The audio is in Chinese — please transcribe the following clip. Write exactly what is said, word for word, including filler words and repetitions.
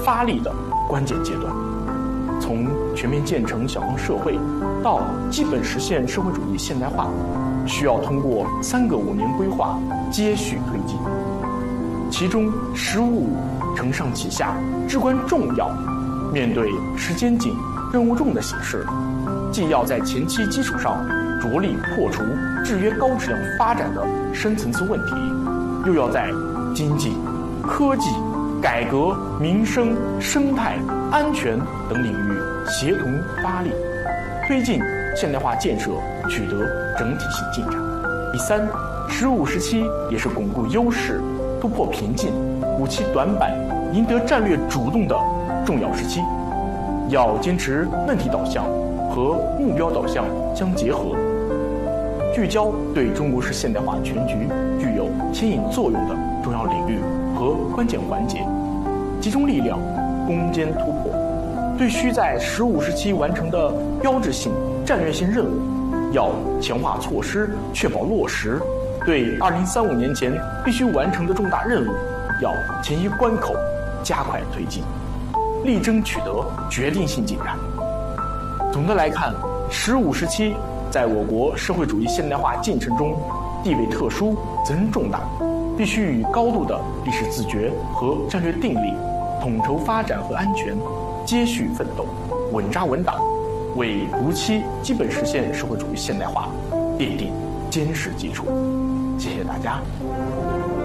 发力的关键阶段。从全面建成小康社会到基本实现社会主义现代化，需要通过三个五年规划接续推进。其中“十五五”承上启下，至关重要。面对时间紧、任务重的形势，既要在前期基础上着力破除制约高质量发展的深层次问题，又要在经济、科技、改革、民生、生态、安全等领域协同发力，推进现代化建设取得整体性进展。第三，十五时期也是巩固优势、突破瓶颈、补齐短板、赢得战略主动的重要时期。要坚持问题导向和目标导向相结合，聚焦对中国式现代化全局具有牵引作用的重要领域和关键环节，集中力量攻坚突破。对需在十五时期完成的标志性、战略性任务，要强化措施，确保落实；对二零三五年前必须完成的重大任务，要前一关口，加快推进，力争取得决定性进展。总的来看，十五时期在我国社会主义现代化进程中地位特殊，责任重大，必须以高度的历史自觉和战略定力，统筹发展和安全，接续奋斗，稳扎稳打，为如期基本实现社会主义现代化奠定坚实基础。谢谢大家。